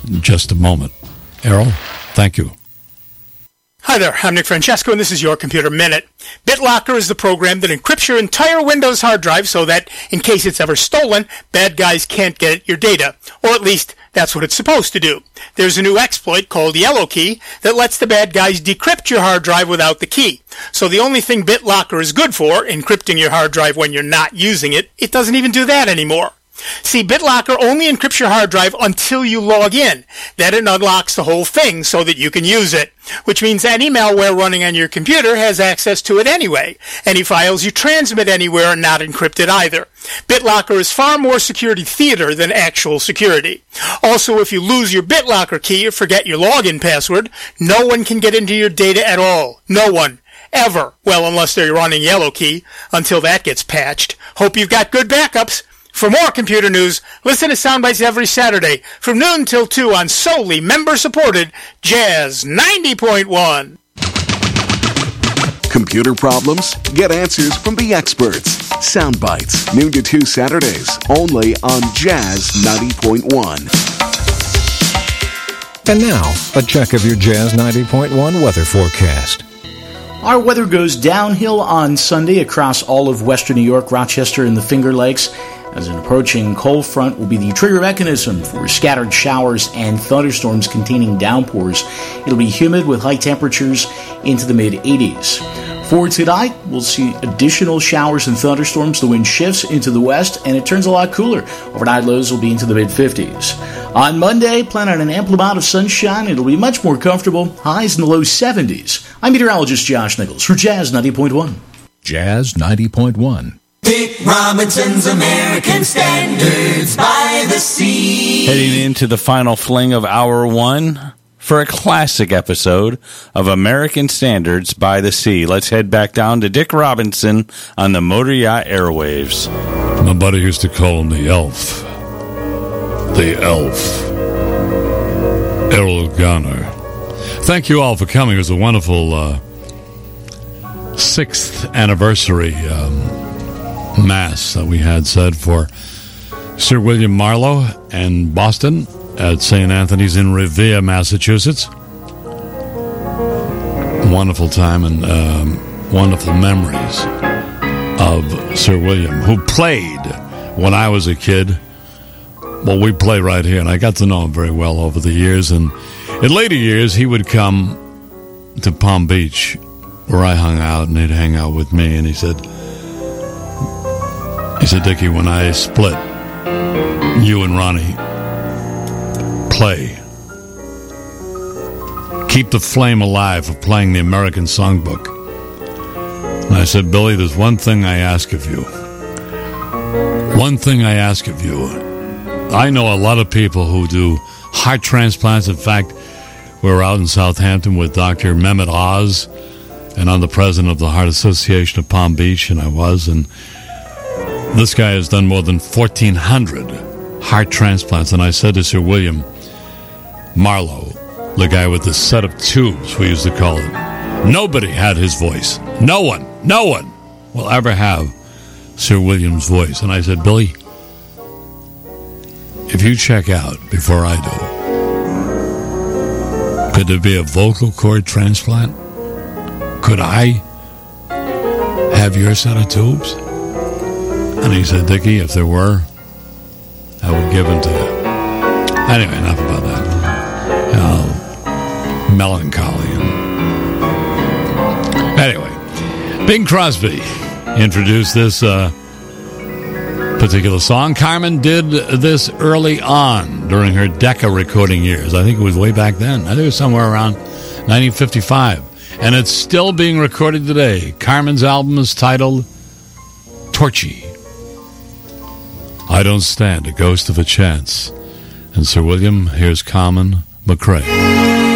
in just a moment. Errol, thank you. Hi there, I'm Nick Francesco, and this is Your Computer Minute. BitLocker is the program that encrypts your entire Windows hard drive so that, in case it's ever stolen, bad guys can't get at your data. Or at least, that's what it's supposed to do. There's a new exploit called Yellow Key that lets the bad guys decrypt your hard drive without the key. So the only thing BitLocker is good for, encrypting your hard drive when you're not using it, it doesn't even do that anymore. See, BitLocker only encrypts your hard drive until you log in. Then it unlocks the whole thing so that you can use it, which means any malware running on your computer has access to it anyway. Any files you transmit anywhere are not encrypted either. BitLocker is far more security theater than actual security. Also, if you lose your BitLocker key or forget your login password, no one can get into your data at all. No one. Ever. Well, unless they're running Yellow Key, until that gets patched. Hope you've got good backups. For more computer news, listen to Soundbites every Saturday from noon till 2 on solely member-supported Jazz 90.1. Computer problems? Get answers from the experts. Soundbites, noon to 2 Saturdays, only on Jazz 90.1. And now, a check of your Jazz 90.1 weather forecast. Our weather goes downhill on Sunday across all of western New York, Rochester, and the Finger Lakes, as an approaching cold front will be the trigger mechanism for scattered showers and thunderstorms containing downpours. It'll be humid with high temperatures into the mid-80s. For tonight, we'll see additional showers and thunderstorms. The wind shifts into the west, and it turns a lot cooler. Overnight lows will be into the mid-50s. On Monday, plan on an ample amount of sunshine. It'll be much more comfortable. Highs in the low 70s. I'm meteorologist Josh Nichols for Jazz 90.1. Jazz 90.1. Dick Robinson's American Standards by the Sea. Heading into the final fling of Hour 1 for a classic episode of American Standards by the Sea. Let's head back down to Dick Robinson on the Motor Yacht Airwaves. My buddy used to call him the Elf. The Elf. Errol Garner. Thank you all for coming. It was a wonderful 6th anniversary Mass that we had said for Sir William Marlowe and Boston at St. Anthony's in Revere, Massachusetts. Wonderful time and wonderful memories of Sir William, who played when I was a kid. Well, we play right here, and I got to know him very well over the years. And in later years, he would come to Palm Beach, where I hung out, and he'd hang out with me, and he said, Dickie, when I split, you and Ronnie play. Keep the flame alive of playing the American Songbook. And I said, Billy, there's one thing I ask of you. One thing I ask of you. I know a lot of people who do heart transplants. In fact, we were out in Southampton with Dr. Mehmet Oz, and I'm the president of the Heart Association of Palm Beach, and I was, and this guy has done more than 1,400 heart transplants. And I said to Sir William Marlowe, the guy with the set of tubes, we used to call it, nobody had his voice. No one will ever have Sir William's voice. And I said, Billy, if you check out before I do, could there be a vocal cord transplant? Could I have your set of tubes? And he said, Dickie, if there were, I would give them to you. Anyway, enough about that. Melancholy. Anyway, Bing Crosby introduced this particular song. Carmen did this early on during her Decca recording years. I think it was way back then. I think it was somewhere around 1955. And it's still being recorded today. Carmen's album is titled Torchy. I Don't Stand a Ghost of a Chance. And Sir William, here's Carmen McRae.